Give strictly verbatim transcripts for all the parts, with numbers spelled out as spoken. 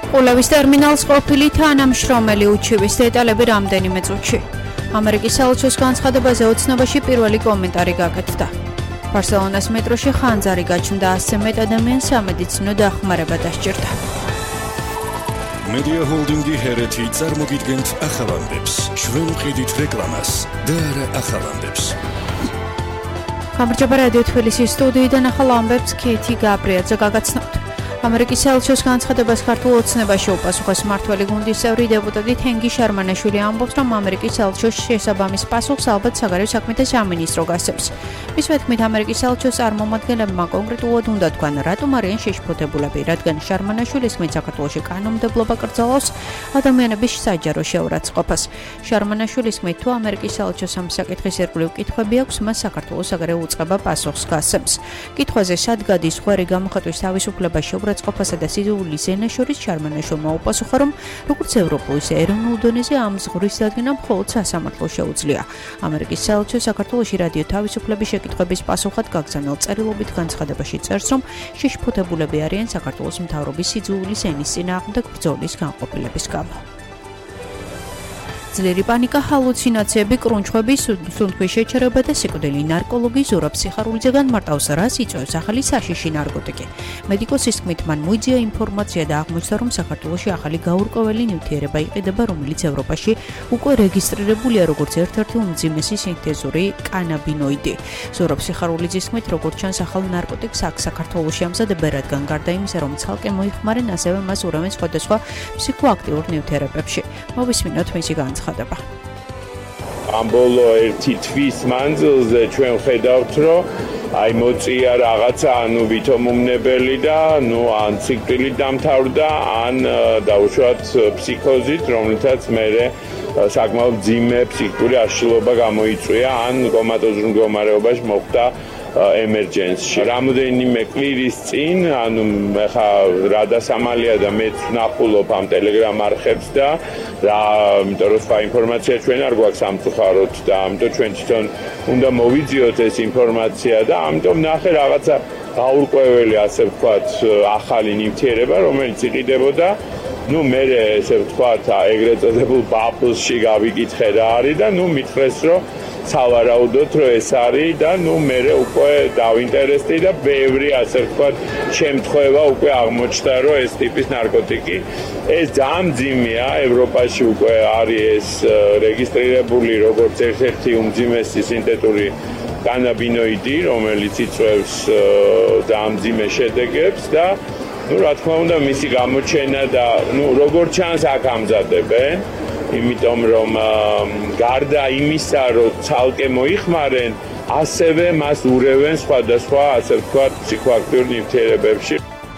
ყულევის ტერმინალს ყოფილი თანამშრომელი უჩივის დეტალები რამდენიმე წუთში. ამერიკის საელჩოს განცხადებაზე ოცნებაში პირველი კომენტარი გაკეთდა. ბარსელონას მეტროში ხანძარი გაჩნდა ასზე მეტ ადამიანს სამედიცინო დახმარება დასჭირდა. მედია ჰოლდინგი ჰერეთი წარმოგიდგენთ ახალამდებს. ჩვენ ვყიდით რეკლამას და არა ახალამდებს. გამარჯობა რადიო თბილისის სტუდიიდან ახალ ამბებს ქეთი გაბრიაძე გაგაცნობთ. ამერიკის საელჩოს განცხადებას ქართულ ოცნებაში უპასუხოს მმართველი გუნდის წევრი დეპუტატი თენგი შარმანაშვილი ამბობს, რომ ამერიკის საელჩოს შესაბამის პასუხს ალბათ საგარეო საქმეთა სამინისტრო გასცემს. მის თქმით, ამერიკის საელჩოს წარმომადგენლებმა კონკრეტულად უნდა თქვან, რატომ არიან შეშფოთებულები, რადგან შარმანაშვილის თქმით, საქართველოში კანონმდებლობა კრძალავს ადამიანების საჯარო შეურაცხყოფას. შარმანაშვილის თქმით, თუ ამერიკის საელჩოს ამ საკითხის ირგვლივ კითხვები აქვს, მას საქართველოს საგარეო უწყება პასუხს გასცემს. კითხვაზე სად გადის ხვერი გამოხატვის თავისუფლება შეურაცხყოფასა და სიძულვის ენა შორის შარმანაშვილმა უპასუხა, რომ როგორც ევროპულ, ისე ეროვნულ დონეზე ამ ზღურის დადგენა მხოლოდ სასამართლოს შეუძლია. ამერიკის საელჩო საქართველოში რადიო თავისუფლების შეკითხვების პასუხად გაგზავნილ წერილობით განცხადებაში წერს, რომ შეშფოთებულები არიან საქართველოს მთავრობის სიძულვის ენის წინააღმდეგ ბრძოლის განყოფილების გამო. ძლიერი პანიკა, ჰალუცინაციები, კრუნჩხვები, სუნთქვის შეჩერება და სიკვდილი. ნარკოლოგი ზურაბ სიხარულიძე განმარტავს, რას იწვევს ახალი საშიში ნარკოტიკი. მედიკოსის თქმით, მან მოიძია ინფორმაცია და აღმოჩნდა, რომ საქართველოში ახალი გაურკვეველი ნივთიერება იყიდება, რომელიც ევროპაში უკვე რეგისტრირებულია როგორც ერთ-ერთი უმძიმესი სინთეზური კანაბინოიდი. ზურაბ სიხარულიძის თქმით, როგორც ჩანს, ახალ ნარკოტიკს აქ საქართველოში ამზადებენ, რადგან გარდა იმისა, რომ ცალკე მოიხმარენ, ასევე მას ურევენ სხვადასხვა ფსიქოაქტიურ ნივთიერებებში. მოვისმინოთ მისი განცხადება. ამ ბოლო ერთი თვის მანძილზე ჩვენ ხედავთ, რომ აი მოწია რაღაცა, ანუ ვითომუმნებელი და ნუ ან ციკლით დამთავრდა, ან დაუშვათ ფსიქოზით, რომლითაც მერე საკმაოდ მძიმე ფსიქიკური აშლილობა გამოიწვია, ან კომატოზურ მდგომარეობაში მოხვდა ემერჯენსში. რამოდენიმე კვირის წინ, ანუ ხა რა დასამალია და მეც ვნახულობ ამ ტელეგრამ არხებს და რა, იმიტომ რომ სხვა ინფორმაცია ჩვენ არ გვაქვს სამწუხაროდ და ამიტომ ჩვენ თვითონ უნდა მოვიძიოთ ეს ინფორმაცია და ამიტომ ნახე რაღაცა გაურკვეველი, ასე ვთქვათ, ახალი ნივთიერება, რომელიც იყიდებოდა. ნუ მე ესე ვთქვათ, ეგრეთ წოდებულ ბაბლში გავიკითხე რა არის და ნუ მითხრეს, რომ სავარაუდოდ რომ ეს არის და ნუ მე უკვე დავინტერესდი და ბევრი, ასე ვთქვათ, შემთხვევა უკვე აღმოჩნდა, რომ ეს ტიპის ნარკოტიკი ეს ძალიან მძიმეა. ევროპაში უკვე არის ეს რეგისტრირებული როგორც ერთ-ერთი უმძიმესი სინთეტური კანაბინოიდი, რომელიც იწვევს ძალიან მძიმე შედეგებს და ნუ რა თქმა უნდა მისი გამოჩენა და ნუ როგორც ჩანს აქ ამზადებენ, იმიტომ რომ გარდა იმისა, რომ ცალკე მოიხმარენ, ასევე მას ურევენ სხვადასხვა, ასე ვთქვათ, ფსიქოაქტიურ ნივთიერებებში.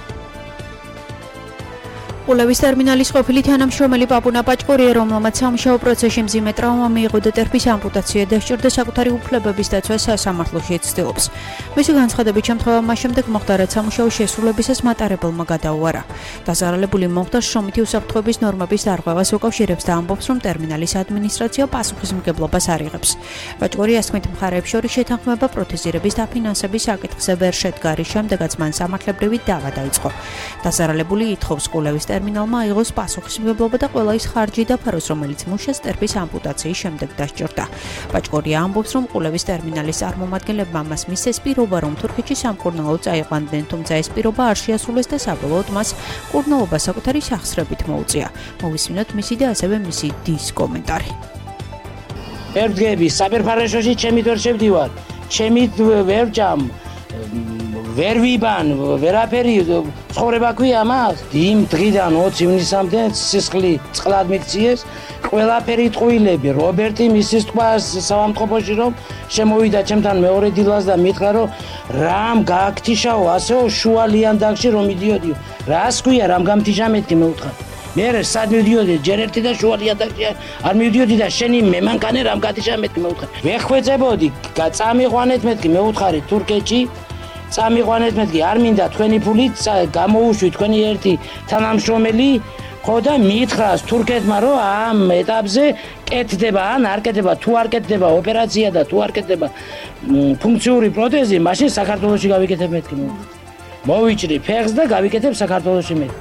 ყულევის ტერმინალის ყოფილი თანამშრომელი პაპუნა პაჭკორია, რომელმაც სამუშაო პროცესში მძიმე ტრავმა მიიღო და ტერფის ამპუტაცია დასჭირდა, საკუთარი უფლებების დაცვას სასამართლოში ცდილობს. მისი განცხადებით, შემთხვევა მას შემდეგ მოხდა, რაც სამუშაო შესრულებისას მატარებელმა გადაუარა. დაზარალებული მომხდარ შრომითი უსაფრთხოების ნორმების დარღვევას უკავშირებს და ამბობს, რომ ტერმინალის ადმინისტრაცია პასუხისმგებლობას არ იღებს. პაჭკორიას თქმით, მხარეებს შორის შეთანხმება პროთეზირების დაფინანსების საკითხზე ვერ შედგა, რის შემდეგაც მან სამართლებრივი დავა დაიწყო. დაზარალებული ითხოვს ყულევის ტერმინალმა აიღოს პასუხისმგებლობა და ყველა ის ხარჯი დაფაროს, რომელიც მუშას ტერფის ამპუტაციის შემდეგ დასჭირდა. პაჭკორია ამბობს, რომ ყულევის ტერმინალის წარმომადგენლებმა მას მისცეს პირობა, რომ თურქეთში სამკურნალოდ წაიყვანდნენ, თუმცა ეს პირობა არ შეასრულეს და საბოლოოდ მას კურნალობა საკუთარი სახსრებით მოუწია. მოვისმინოთ მისი და ასევე მისი დის კომენტარი. ერთგები საფერფარეშოში ჩემით ვერ შევდივარ, ჩემით ვერ ჯამ, ვერ ვიბან, ვერაფერი ცხოვრება ქვია მას. იმ დღიდან ოცი ივნისამდე სისხლი წყლად მიქციეს, ყველაფერი ტყუილები. რობერტი მისის თქვა საავადმყოფოში, რომ შემოვიდა ჩემთან მეორე დილას და მითხრა, რომ რამ გააქთიშაო, ასეო შუა ლიანდაგში რომ მიდიოდიო. რას ქვია, რამ გამთიშა მეთქი მეუთხარ. მე სად მივდიოდი, ჯერ ერთი და შუა ლიანდაგში არ მივდიოდი და შენი მემანქანე რამ გათიშა მეთქი მეუთხარ. ვეხვეწებოდი, წამიყვანეთ მეთქი მეუთხარი თურქეთში. წამიყვანეთ მეთქი, არ მინდა თქვენი ფულით გამოუშვი თქვენი ერთი თანამშრომელი, ხო და მითხრას თურქეთმა, რომ ამ ეტაპზე კეთდება ან არ კეთდება, თუ არ კეთდება ოპერაცია და თუ არ კეთდება ფუნქციური პროთეზი, მაშინ საქართველოში გავიკეთებ მეთქი. მოვიჭრი ფეხს და გავიკეთებ საქართველოში მეთქი.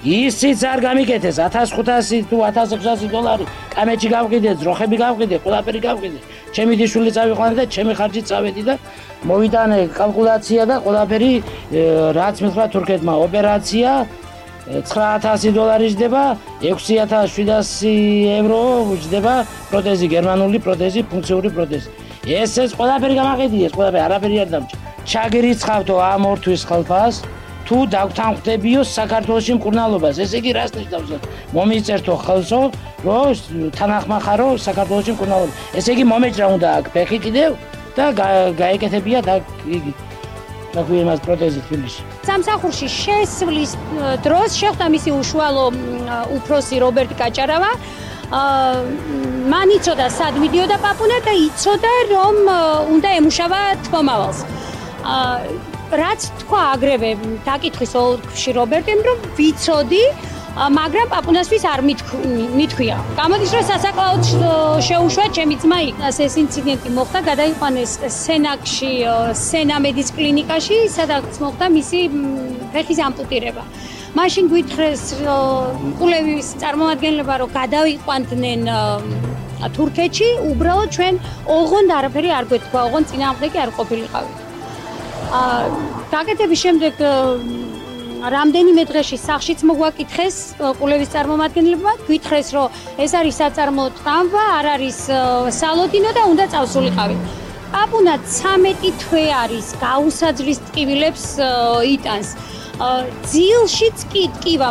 ისიც არ გამიკეთეს ათას ხუთასი თუ ათას ექვსასი დოლარი კამეჩი გავყიდე, ძროხები გავყიდე, ყველაფერი გავყიდე. ჩემი დიშვილი წავიყვანე და ჩემი ხარჯით წავედი და მოვიტანე კალკულაცია და ყველაფერი რაც მითხრა თურქეთმა ოპერაცია ცხრა ათასი დოლარი ჯდება, ექვსი ათას შვიდასი ევრო ჯდება პროტეზი, გერმანული პროტეზი, ფუნქციური პროტეზი. ეს ეს ყველაფერი გამაყიდიეს, ყველაფერი არაფერი არ დამჭა. ჩაგერიცხავთო ამ ორთვის ხალხას თუ დავთანხმდებიო საქართველოში მკურნალობას. ესე იგი რას ნიშნავს? მომიწერთო ხელსო, რომ თანახმახარო საქართველოში მკურნალობა. ესე იგი მომეჭრა უნდა აქ ფეხი კიდევ და გაეკეთებია და იგი დაგვიემას პროტეზი თბილისში. სამსახურში შესვლის დროს შეხვდა მისი უშუალო უფროსი რობერტ კაჭარავა. მან იცოდა სად მიდიოდა პაპუნა და იცოდა რომ უნდა ემუშავა თვომავალს. რაც თქვა აგრევე დაკითხვის ოლქში რობერტემ რომ ვიცოდი, მაგრამ პაპუნასთვის არ მithქვია. გამოდის რომ სასაკლაოდ შეუშვა ჩემი ძმა იქ. ეს ინციდენტი მოხდა, გადაიყვანეს სენაკში, სენამედის კლინიკაში, სადაც მოხდა მისი ფეხის ამპუტირება. მაშინ გვითხრეს კულევის წარმომადგენლება რომ გადავიყვანდნენ თურქეთში, უბრალოდ ჩვენ ოღონდ არაფერი არ გვეთქვა, ოღონდ წინააღმდეგი არ ყოფილიყავით. გაკეთების შემდეგ რამდენიმე დღეში სახლშიც მოგვაკითხეს კულევის წარმომადგენლებმა, გვითხრეს რომ ეს არის საწარმოო ტრამვა, არ არის სალოდინო და უნდა წავსულიყავით. პაპუნა ცამეტი თვე არის გაუსაძლის ტკივილებს იტანს. ძილშიც კი ტკივა.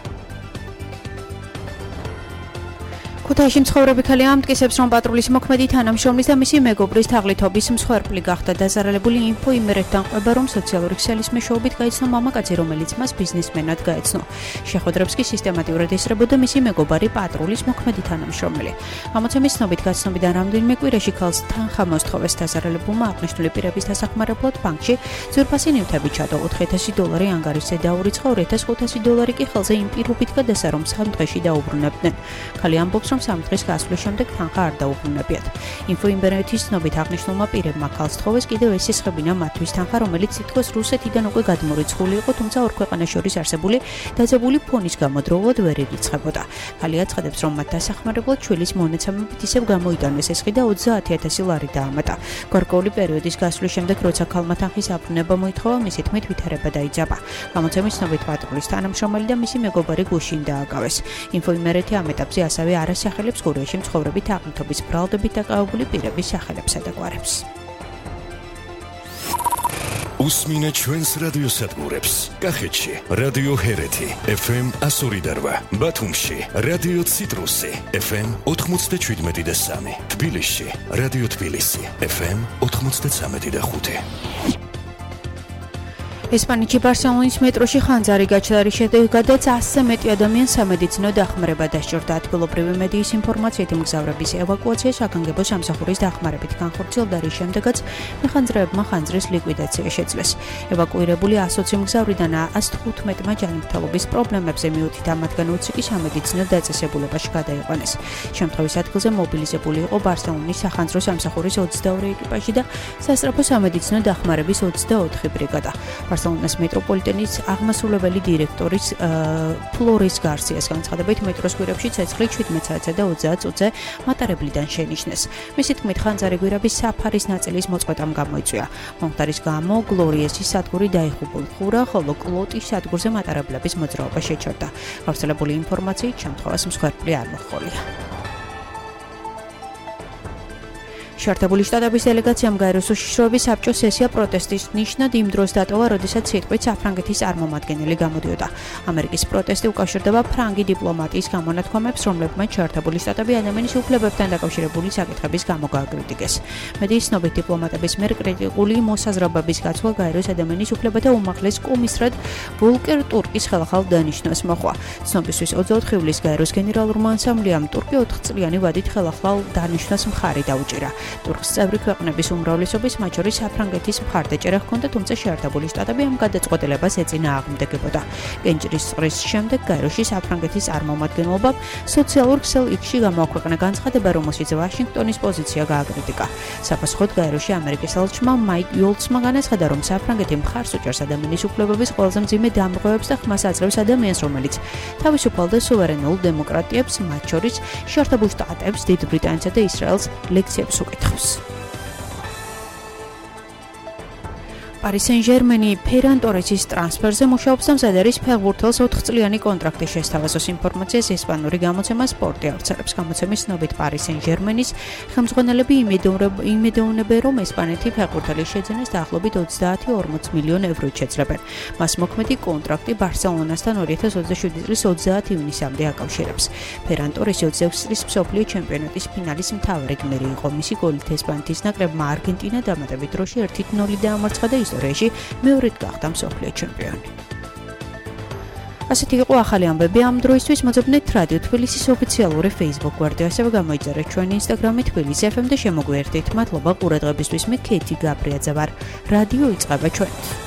ქუთაისში მცხოვრები ქალი ამტკიცებს, რომ პატრულის მოქმედი თანამშრომლის და მისი მეგობრის თაღლითობის მსხვერპლი გახდა. დაზარალებული ინფო იმერეთთან ყვება, რომ სოციალური ქსელის მეშვეობით გაიცნო მამაკაცი, რომელიც მას ბიზნესმენად გაეცნო. შეხვედრებს კი სისტემატურად ესწრებოდა მისი მეგობარი პატრულის მოქმედი თანამშრომელი. გამოცემის ცნობით გაცნობიდან რამდენიმე კვირაში ქალს თანხა მოსთხოვეს. დაზარალებულმა აღნიშნული პირების დასახმარებლად ბანკში ძვირფასი ნივთები ჩადო. ოთხი ათასი დოლარი ანგარიშზე დაურიცხა, ორი ათას ხუთასი დოლარი კი ხელზე იმ პირობით გადასცა, რომ სამ დღეში დაუბრუნებდნენ. ქალი ამბობს, სამ დღის გასვლის შემდეგ თანხა არ დაუბრუნებიათ. ინფო იმერეთის ცნობით აღნიშნულმა პირებმა ქალს თხოვეს კიდევ ესესხებინა მათთვის თანხა, რომელიც თითქოს რუსეთიდან უკვე გადმორიცხული იყო, თუმცა ორ ქვეყანას შორის არსებული დაძაბული ფონის გამო დროულად ვერ ირიცხებოდა. ქალი აცხადებს, რომ მათ დასახმარებლად შვილის მონაცემებით ისევ გამოიტანეს ესხი და ოცდაათი ათასი ლარი დაამატა. გარკვეული პერიოდის გასვლის შემდეგ, როცა ქალმა თანხის აბრუნება მოითხოვა, მისი თქმით ვითარება დაიძაბა. გამოცემის ცნობით პატრულის თანამშრომელი და მისი მეგობარი გუშინ დააკავეს. ინფო იმერეთი ამ ეტაპზე ასევე არასახ სახელებს გურიაში მცხოვრები თაღლითობის ბრალდებით დაკავებული პირების სახელებს ადაგვარებს. უსმინეთ ჩვენს რადიოსადგურებს. კახეთში რადიო ჰერეთი ეფ ემ εκατო ორი და რვა, ბათუმში რადიო ციტრუსი ეფ ემ ოთხმოცდაშვიდმეტი და სამი, თბილისში რადიო თბილისი ეფ ემ ოთხმოცდაცამეტი და ხუთი. ესპანეთში ბარსელონის მეტროში ხანძარი გაჩნდა, რის შედეგადაც ასზე მეტი ადამიანს სამედიცინო დახმარება დასჭირდა. ადგილობრივი მედიის ინფორმაციით მგზავრების ევაკუაცია საგანგებო სამსახურის დახმარებით განხორციელდა, რის შემდეგაც მეხანძრეებმა ხანძრის ლიკვიდაცია შეძლეს. ევაკუირებული ასოცი მგზავრიდან ას თხუთმეტმა ჯანმრთელობის პრობლემებზე მიუთითა, მათგან ოცი კი სამედიცინო დაწესებულებაში გადაიყვანეს. შემთხვევის ადგილზე მობილიზებული იყო ბარსელონის სახანძრო სამსახურის ოცდაორი ეკიპაჟი და სასწრაფო სამედიცინო დახმარების ოცდაოთხი ბრიგადა. ბარსელონას მეტროპოლიტენის აღმასრულებელი დირექტორის ფლორის გარსიას განცხადებით, მეტროს გვირაბში ცეცხლი შვიდმეტ საათსა და ოცდაათ წუთზე მატარებლიდან შენიშნეს. მისი თქმით, ხანძარი გვირაბის საფარის ნაწილის მოწყვეტამ გამოიწვია. მომხდარის გამო გლორიესის სადგური დაიხუბულხურა, ხოლო კლოტის სადგურზე მატარებლების მოძრაობა შეჩერდა. გავრცელებული ინფორმაციით, შემთხვევას მსხვერპლი არ მოჰყოლია. შეერთებული შტატების დელეგაციამ გაეროს უშიშროების საბჭოს სესია პროტესტის ნიშნად იმ დროს დატოვა, როდესაც სიტყვით საფრანგეთის წარმომადგენელი გამოდიოდა. ამერიკის პროტესტი უკავშირდება ფრანგი დიპლომატიის გამონათქვამებს, რომლებმაც შეერთებული შტატები ადამიანის უფლებებთან დაკავშირებული საკითხების გამო გააკრიტიკეს. მედიის ცნობით, დიპლომატების მიერ კრიტიკული მოსაზრებების გაცვლა გაეროს ადამიანის უფლებათა უმაღლეს კომისრად ვოლკერ ტურკის ხელახალ დანიშნვას მოჰყვა. ცნობისთვის ოცდაოთხი ივლისს გაეროს გენერალურმა ანსამბლეამ ტურკი ოთხწლიანი ვადით ხელახალ დანიშნვას მხარი დაუჭირა. ტურს წევრი ქვეყნების უმრავლესობის, მათ შორის საფრანგეთის მხარდაჭერა ჰქონდა, თუმცა შეერთებული შტატები ამ გადაწყვეტილებას ეწინააღმდეგებოდა. კენჭრის წყრის შემდეგ გაეროში საფრანგეთის წარმომადგენლობამ სოციალურ ქსელ იქში გამოაქვეყნა განცხადება, რომელშიც ვაშინგტონის პოზიცია გააკრიტიკა. საფასუხოდ გაეროში ამერიკის ელჩმა მაიკ იოლცმა განაცხადა, რომ საფრანგეთი მხარს უჭერს ადამიანის უფლებების ყველაზე მძიმე დამრღვევებს და ხმას აძლევს ადამიანს, რომელიც თავისუფალ და სუვერენულ დემოკრატიებს, მათ შორის შეერთებულ შტატებს, დიდ ბრიტანეთსა და ისრაელს ლექციებს უკითხავს. Paris Saint-Germain-ი Ferran Torres-ის ტრანსფერზე მუშაობს და მზად არის ფეხბურთელს ოთხწლიანი კონტრაქტი შესთავაზოს ინფორმაციას ესპანური გამოცემა სპორტი ავრცელებს. გამოცემის ცნობით Paris Saint-Germain-ის ხელმძღვანელები იმედოვნებენ, რომ ესპანეთი ფეხბურთელის შეძენას დაახლოებით ოცდაათი ორმოც მილიონ ევროით შეძლებენ. მას მოქმედი კონტრაქტი ბარსელონასთან ორი ათას ოცდაშვიდი წლის ოცდაათი ივნისამდე აკავშირებს. Ferran Torres ოცდაექვსი წლის მსოფლიო ჩემპიონატის ფინალის მთავარი გმირი იყო. მისი გოლით ესპანეთის ნაკრებმა არგენტინა დამატებით დროში ერთი ნული დაამარცხა და ისტორიაში მეორედ გახდა მსოფლიო ჩემპიონი. ასეთი იყო ახალი ამბები ამ დროისთვის. მოძებნეთ რადიო თბილისის ოფიციალური Facebook გვერდი, ასევე გამოიწერეთ ჩვენი Instagram-ი თბილისი ეფ ემ და შემოგვიერთდით. მადლობა ყურადღებისთვის. მე ქეთი გაბრიაძე ვარ. რადიო იწყება ჩვენ.